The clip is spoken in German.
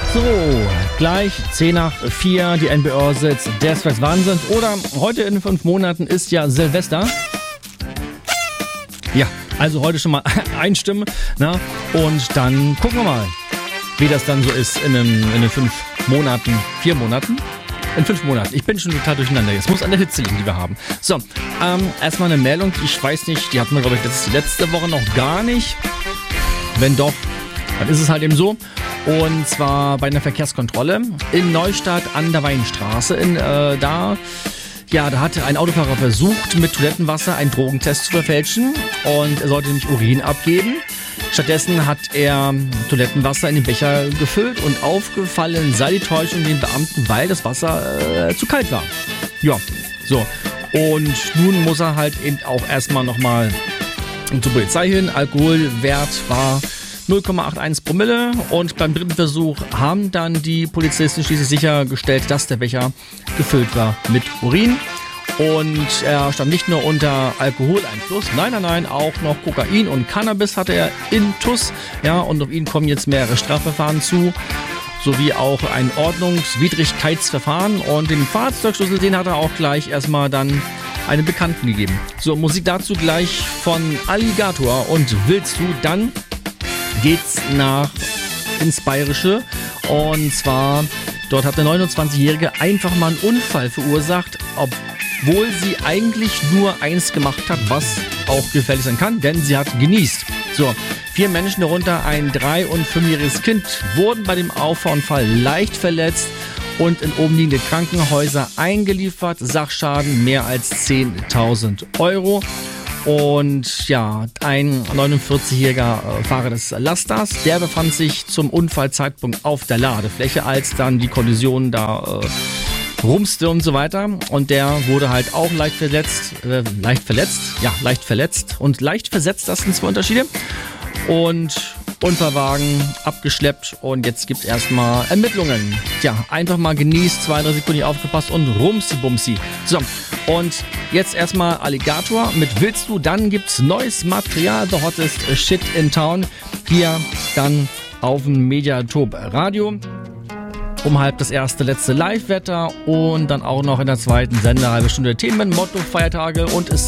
So, gleich 4:10, die NBR sitzt des Wahnsinns. Oder heute in 5 Monaten ist ja Silvester. Ja, also heute schon mal einstimmen. Na? Und dann gucken wir mal, wie das dann so ist in den 5 Monaten, 4 Monaten. In 5 Monaten. Ich bin schon total durcheinander. Jetzt muss an der Hitze liegen, die wir haben. So, erstmal eine Meldung. Ich weiß nicht, die hatten wir, glaube ich, letzte Woche noch gar nicht. Wenn doch, dann ist es halt eben so. Und zwar bei einer Verkehrskontrolle in Neustadt an der Weinstraße. Da hatte ein Autofahrer versucht, mit Toilettenwasser einen Drogentest zu verfälschen. Und er sollte nämlich Urin abgeben. Stattdessen hat er Toilettenwasser in den Becher gefüllt und aufgefallen sei die Täuschung den Beamten, weil das Wasser zu kalt war. Ja, so. Und nun muss er halt eben auch erstmal nochmal zur Polizei hin. Alkoholwert war 0,81 Promille und beim dritten Versuch haben dann die Polizisten schließlich sichergestellt, dass der Becher gefüllt war mit Urin. Und er stand nicht nur unter Alkoholeinfluss, nein, auch noch Kokain und Cannabis hatte er intus. Ja, und auf ihn kommen jetzt mehrere Strafverfahren zu, sowie auch ein Ordnungswidrigkeitsverfahren. Und den Fahrzeugschlüssel, den hat er auch gleich erstmal dann einem Bekannten gegeben. So, Musik dazu gleich von Alligator und Willst du, dann geht's ins Bayerische. Und zwar, dort hat eine 29-Jährige einfach mal einen Unfall verursacht, obwohl sie eigentlich nur eins gemacht hat, was auch gefährlich sein kann, denn sie hat genießt. So, 4 Menschen, darunter ein 3- und 5-jähriges Kind, wurden bei dem Auffahrunfall leicht verletzt und in obenliegende Krankenhäuser eingeliefert. Sachschaden mehr als 10.000 Euro. Und ja, ein 49-jähriger Fahrer des Lasters, der befand sich zum Unfallzeitpunkt auf der Ladefläche, als dann die Kollision da rumste und so weiter. Und der wurde halt auch leicht verletzt. Und leicht versetzt, das sind 2 Unterschiede. Und Unfallwagen abgeschleppt und jetzt gibt es erstmal Ermittlungen. Tja, einfach mal genießt, 2-3 Sekunden aufgepasst und rumsi-bumsi. So, und jetzt erstmal Alligator mit Willst du, dann gibt's neues Material, the hottest shit in town. Hier dann auf dem Mediatop Radio. Um 12:30 das erste, letzte Live-Wetter und dann auch noch in der zweiten Sender halbe Stunde Themen, Motto, Feiertage und es